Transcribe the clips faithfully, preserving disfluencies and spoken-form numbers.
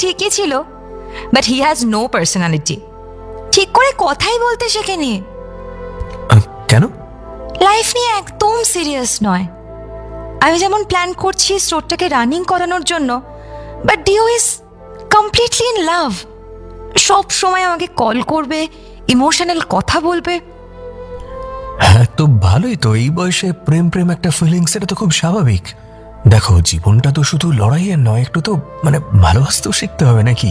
ঠিকই ছিল, but he has no personality. ঠিক করে কথাই বলতে শেখেনি। কেন? লাইফ নিয়ে একদম সিরিয়াস নয়। আমি যেমন প্ল্যান করছি স্টোরটাকে রানিং করানোর জন্য, but deo is completely in love. সব সময় আমাকে কল করবে, ইমোশনাল কথা বলবে। হ্যাঁ, তো ভালোই তো। এই বয়সে প্রেম প্রেম একটা ফিলিংস, এটা তো খুব স্বাভাবিক। দেখো, জীবনটা তো শুধু লড়াইয়ের নয়, একটু তো মানে ভালোবাসতেও শিখতে হবে নাকি?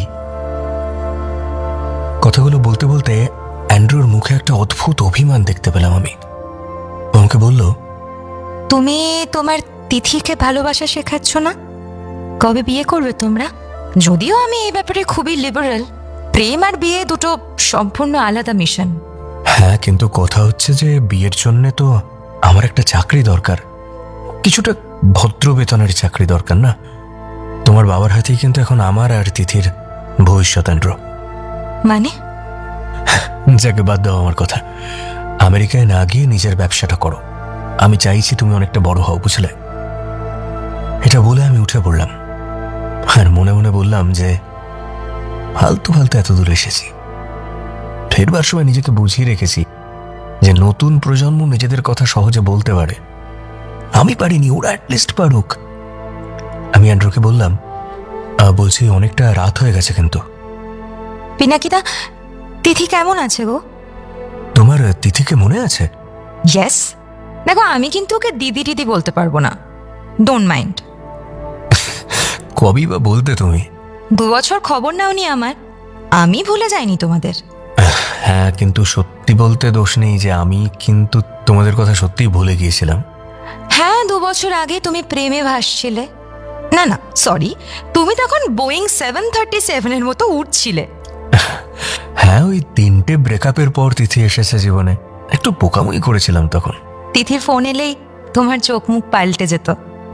কথাগুলো বলতে বলতে অ্যান্ড্রুর মুখে একটা অদ্ভুত অভিমান দেখতে পেলাম আমি। আমাকে বলল, তুমি তোমার তিথিকে ভালোবাসা শেখাচ্ছ না? কবে বিয়ে করবে তোমরা? যদিও আমি এই ব্যাপারে খুবই লিবারেল, প্রেম আর বিয়ে দুটো সম্পূর্ণ আলাদা মিশন। হ্যাঁ, কিন্তু কথা হচ্ছে যে বিয়ের জন্য তো আমার একটা চাকরি দরকার, কিছুটা ভদ্র বেতনের চাকরি দরকার না? তোমার বাবার হাতেই কিন্তু এখন আমার আর তিথির ভবিষ্যৎ। অ্যান্ড্রু মানে? যাকে বাদ দাও আমার কথা। আমেরিকায় না গিয়ে নিজের ব্যবসাটা করো। আমি চাইছি তুমি অনেকটা বড় হও, বুঝলে? এটা বলে আমি উঠে পড়লাম আর মনে মনে বললাম যে ফালতু ফালতু এত দূর এসেছি। ফেরবার সময় নিজেকে বুঝিয়ে রেখেছি যে নতুন প্রজন্ম নিজেদের কথা সহজে বলতে পারে। আমি পারিনি, ওরা অ্যাটলিস্ট পারুক। আমি অ্যান্ড্রুকে বললাম, বলছি অনেকটা রাত হয়ে গেছে কিন্তু। পিনাকিদা, তিথি কেমন আছে গো? তোমার তিথিকে মনে আছে? ইয়েস। দেখো, আমি কিন্তু ওকে দিদি দিদি বলতে পারবো না, ডোন্ট মাইন্ড। কবি বা বলতে তুমি? দু বছর খবর নাওনি আমার, আমি ভুলে যাইনি তোমাদের। হ্যাঁ, কিন্তু সত্যি বলতে দোষ নেই যে আমি কিন্তু তোমাদের কথা সত্যিই ভুলে গিয়েছিলাম। হ্যাঁ, দু বছর আগে তুমি প্রেমে ভাসছিলে। না না, সরি, তুমি তখন বোয়িং সেভেন থার্টি সেভেনের মতো উঠছিলে। হ্যাঁ, ওই তিনটে ব্রেকআপের পর তিথি এসেছে জীবনে, একটু বোকামুই করেছিলাম তখন। তিথির ফোন এলেই তোমার চোখ মুখ পাল্টে যেত।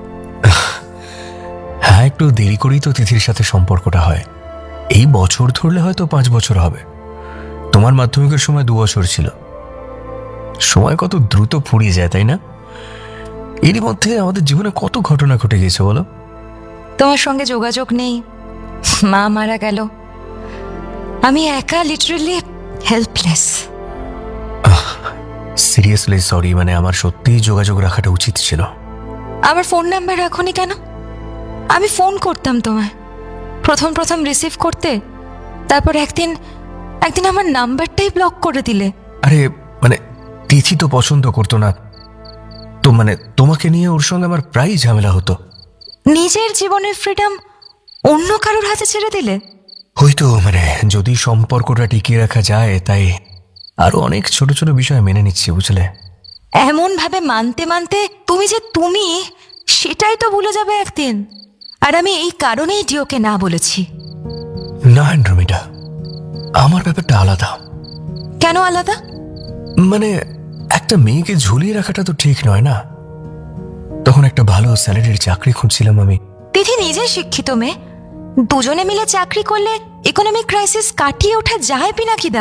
হ্যাঁ, একটু দেরি করেই তো তিথির সাথে সম্পর্কটা হয়। এই বছর ধরলে হয়তো পাঁচ বছর হবে। তোমার মাধ্যমিকের সময় দু বছর ছিল। সময় কত দ্রুত ফুরিয়ে যায়, তাই না? এরই মধ্যে আমাদের জীবনে কত ঘটনা ঘটে গেছে বলো। তোমার সঙ্গে যোগাযোগ নেই, মা মারা গেল, আমি একা লিটারালি হেল্পলেস। সিরিয়াসলি সরি, মানে আমার সত্যিই যোগাযোগ রাখাটা উচিত ছিল। আমার ফোন নাম্বার রাখোনি কেন? আমি ফোন করতাম তোমায়, প্রথম প্রথম রিসিভ করতে, তারপর একদিন একদিন আমার নাম্বারটাই ব্লক করে দিলে। আরে মানে তিথি তো পছন্দ করতো না তো, মানে তোমাকে নিয়ে ওর সঙ্গে আমার প্রায় ঝামেলা হতো। নিজের জীবনের ফ্রিডম অন্য কারোর হাতে ছেড়ে দিলে? হয়তো মানে যদি সম্পর্কটা টিকিয়ে রাখা যায়, তাই আরো অনেক ছোট ছোট বিষয় মেনে নিচ্ছি, বুঝলে? এমন ভাবে মানতে মানতে তুমি যে তুমি, সেটাই তো ভুলে যাবে একদিন। আর আমি এই কারণেই ডিওকে না বলেছি। না অ্যান্ড্রোমিডা, আমার ব্যাপারটা আলাদা। কেন আলাদা? মানে একটা মেয়েকে ঝুলিয়ে রাখাটা তো ঠিক নয় না। তখন একটা ভালো স্যালারির চাকরি খুঁজছিলাম আমি। তিথি নিজে শিক্ষিত মেয়ে, দুজনে মিলে চাকরি করলে ইকোনমিক ক্রাইসিস কাটিয়ে ওঠা যায় পিনাকিদা।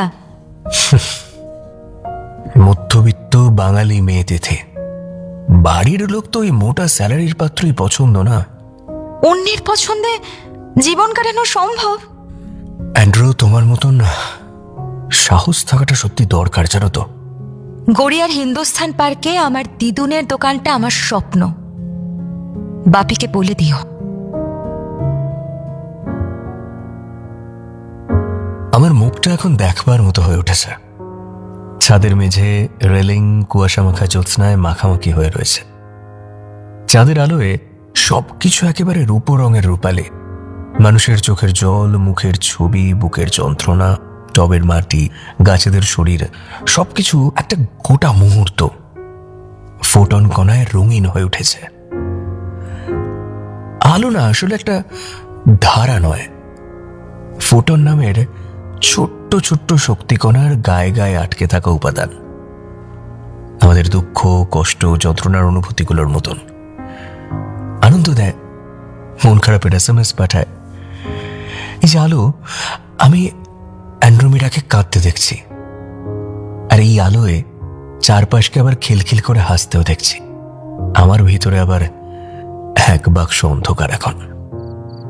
মধ্যবিত্ত বাঙালি মেয়ে তিথি, বাড়ির লোক তো ওই মোটা স্যালারির পাত্রই পছন্দ না। অন্যের পছন্দে জীবন কাটানো সম্ভব? অ্যান্ড্রু, তোমার মতন সাহস থাকাটা সত্যি দরকার, জানো তো। গড়িয়ার হিন্দুস্থান পার্কে আমার দিদুনের দোকানটা আমার স্বপ্ন। বাপিকে বলে দিও। আমার মুখটা এখন দেখবার মতো হয়ে উঠেছে। ছাদের মেঝে রেলিং কুয়াশা মাখা জ্যোৎস্নায় মাখামাখি হয়ে রয়েছে। চাঁদের আলোয় সবকিছু একেবারে রূপো রঙের রূপালে। মানুষের চোখের জল, মুখের ছবি, বুকের যন্ত্রণা, টবের মাটি, গাছেদের শরীর, সবকিছু একটা গোটা মুহূর্ত ফোটন কণায় রঙিন হয়ে উঠেছে। আলো না, আসলে একটা ধারা নয়, ফোটন নামের ছোট্ট ছোট্ট শক্তিকণার গায়ে গায়ে আটকে থাকা উপাদান। আমাদের দুঃখ, কষ্ট, যন্ত্রণার অনুভূতিগুলোর মতন আনন্দ দেয়, মন খারাপের এস এম এস পাঠায়। এই যে আলো, আমি অ্যান্ড্রোমিডাকে কাঁদতে দেখছি, আর এই আলোয় চারপাশকে আবার খিলখিল করে হাসতেও দেখছি। আমার ভিতরে আবার এক বাক্স অন্ধকার এখন।